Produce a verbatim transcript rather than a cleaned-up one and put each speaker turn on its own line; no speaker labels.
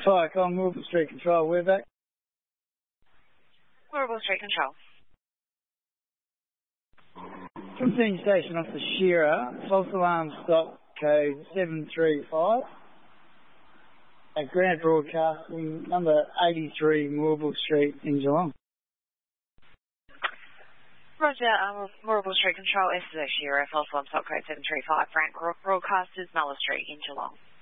Viacom, Wilbur Street Control, we're back.
Wilbur Street Control.
Continue station off the Shearer, false alarm stop code seven three five. At ground broadcasting, number eighty-three Moorabool Street in Geelong.
Roger, um, Moorabool Street Control, S Z Shearer, false alarm stop code seven three five, Grant Broadcasters, Muller Street in Geelong.